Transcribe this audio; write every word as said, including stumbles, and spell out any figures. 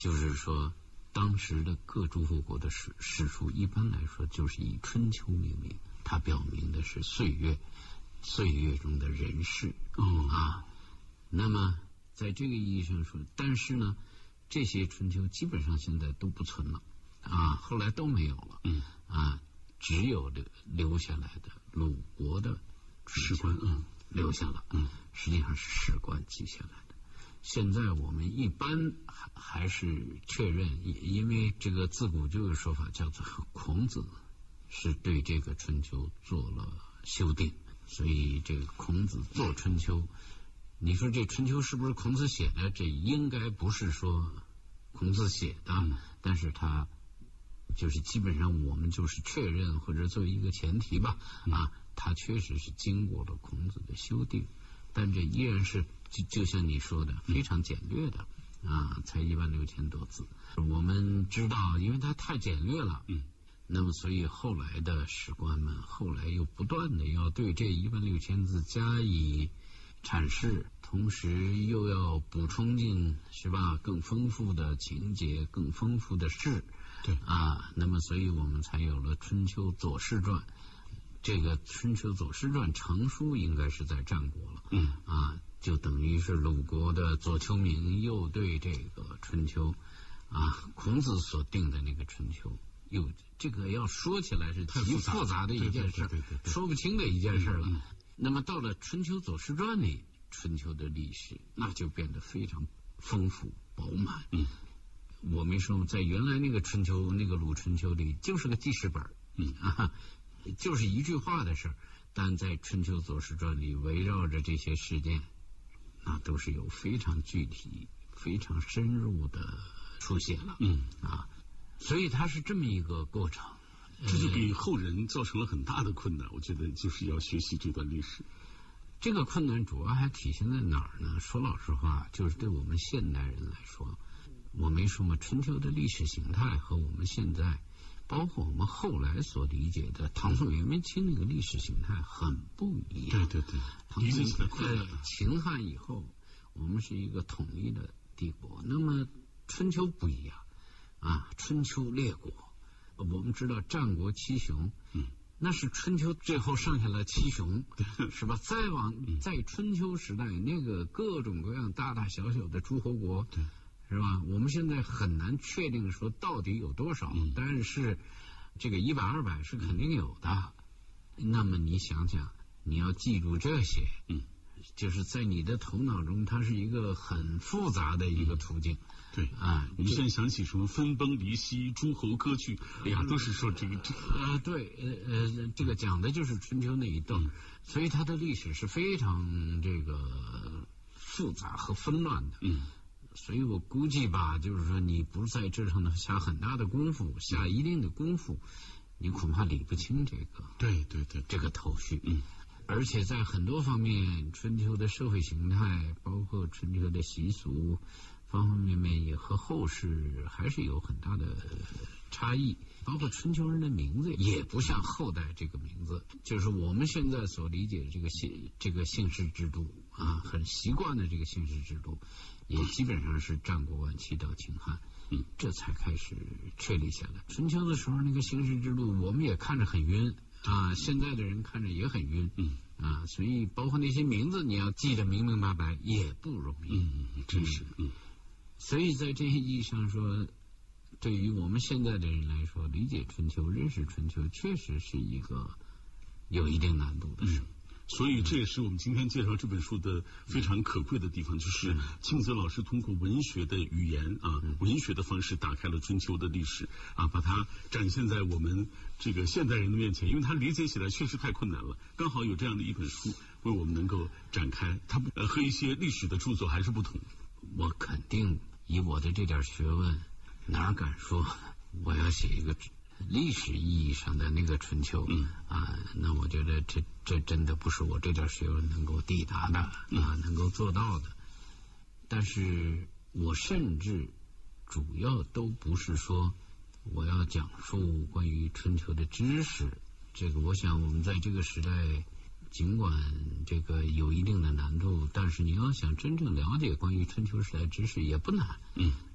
就是说当时的各诸侯国的史史书一般来说就是以春秋命名，它表明的是岁月，岁月中的人事。 嗯啊，那么在这个意义上说，但是呢，这些春秋基本上现在都不存了啊，后来都没有了。 嗯啊，只有留留下来的鲁国的史官，嗯， 留下了， 嗯， 实际上是史官记下来的。现在我们一般还还是确认，因为这个自古就有说法叫做孔子是对这个春秋做了修订，所以这个孔子做春秋，你说这春秋是不是孔子写的？这应该不是说孔子写的， 嗯、 但是他就是基本上我们就是确认或者作为一个前提吧， 嗯、 啊，他确实是经过了孔子的修订，但这依然是就就像你说的非常简略的、嗯、啊，才一万六千多字。我们知道，因为它太简略了， 嗯， 那么所以后来的史官们后来又不断的要对这一万六千字加以阐释，同时又要补充进是吧更丰富的情节，更丰富的事。 对啊，那么所以我们才有了春秋左氏传。这个春秋左氏传成书应该是在战国了， 嗯啊，就等于是鲁国的左丘明又对这个春秋啊孔子所定的那个春秋，又这个要说起来是极复杂的一件事，说不清的一件事了。 嗯、 那么到了春秋左氏传里，春秋的历史那就变得非常丰富饱满。 嗯， 我没说在原来那个春秋那个鲁春秋里就是个记事本， 嗯啊，就是一句话的事儿，但在春秋左氏传里围绕着这些事件，那都是有非常具体非常深入的书写了。 嗯啊，所以它是这么一个过程， 这就给后人造成了很大的困难。我觉得就是要学习这段历史。 这个困难主要还体现在哪儿呢？说老实话，就是对我们现代人来说，我没说嘛，春秋的历史形态和我们现在包括我们后来所理解的唐宋元明清那个历史形态很不一样。 对对对， 唐宋在秦汉以后，我们是一个统一的帝国，那么春秋不一样啊，春秋列国，我们知道战国七雄， 嗯， 那是春秋最后剩下了七雄，是吧？再往在春秋时代，那个各种各样大大小小的诸侯国， 对。 是吧？我们现在很难确定说到底有多少， 嗯、 但是这个一百二百是肯定有的。那么你想想，你要记住这些， 嗯， 就是在你的头脑中，它是一个很复杂的一个途径。 嗯、对啊， 我们现在想起什么分崩离析、诸侯割据，哎呀，都是说这个这个。 呃，对，呃呃，这个讲的就是春秋那一段，嗯、所以它的历史是非常这个复杂和纷乱的。 嗯。 所以我估计吧，就是说你不在这上头下很大的功夫，下一定的功夫，你恐怕理不清这个。 对对对， 这个头绪。 嗯， 而且在很多方面，春秋的社会形态，包括春秋的习俗，方方面面也和后世还是有很大的差异。包括春秋人的名字也不像后代这个名字，就是我们现在所理解的这个姓这个姓氏制度啊，很习惯的这个姓氏制度，也基本上是战国晚期到秦汉， 嗯， 这才开始确立下来。春秋的时候那个姓氏制度，我们也看着很晕啊，现在的人看着也很晕， 嗯啊，所以包括那些名字你要记得明明白白也不容易， 嗯，真是，嗯， 所以在这些意义上说，对于我们现在的人来说，理解春秋、认识春秋，确实是一个有一定难度的事。 嗯，所以这也是我们今天介绍这本书的非常可贵的地方，就是庆泽老师通过文学的语言啊，文学的方式打开了春秋的历史啊，把它展现在我们这个现代人的面前，因为它理解起来确实太困难了，刚好有这样的一本书为我们能够展开，它呃和一些历史的著作还是不同。 我肯定以我的这点学问，哪敢说我要写一个历史意义上的那个春秋， 嗯啊，那我觉得这这真的不是我这点学问能够抵达的啊，能够做到的。但是我甚至主要都不是说我要讲述关于春秋的知识，这个我想我们在这个时代尽管这个有一定的难度，但是你要想真正了解关于春秋时代知识也不难， 嗯